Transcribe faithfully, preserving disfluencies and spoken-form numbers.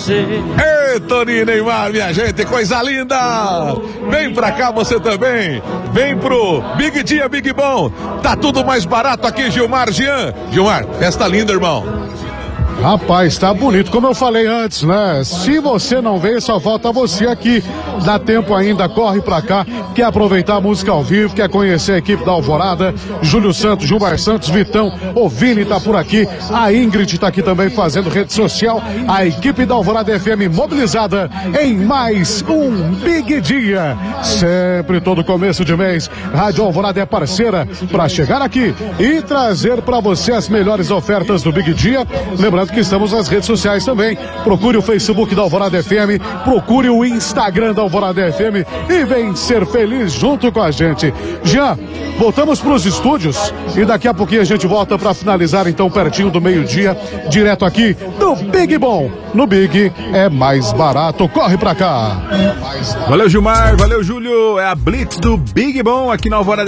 você. Ei, Toninho Neymar, minha gente, coisa linda! Vem pra cá você também. Vem pro Big Dia, Big Bom. Tá tudo mais barato aqui, Gilmar, Jean. Gilmar, festa linda, irmão. Rapaz, tá bonito, como eu falei antes, né? Se você não veio, só falta você aqui. Dá tempo ainda, corre pra cá. Quer aproveitar a música ao vivo, quer conhecer a equipe da Alvorada, Júlio Santos, Gilmar Santos, Vitão, o Vini tá por aqui, a Ingrid tá aqui também fazendo rede social, a equipe da Alvorada F M mobilizada em mais um Big Dia. Sempre todo começo de mês, Rádio Alvorada é parceira pra chegar aqui e trazer pra você as melhores ofertas do Big Dia. Lembrando que estamos nas redes sociais também. Procure o Facebook da Alvorada F M, procure o Instagram da Alvorada F M e vem ser feliz junto com a gente. Jean, voltamos para os estúdios e daqui a pouquinho a gente volta para finalizar então pertinho do meio-dia, direto aqui do Big Bom. No Big é mais barato, corre pra cá. Valeu, Gilmar, valeu, Júlio. É a Blitz do Big Bom aqui na Alvorada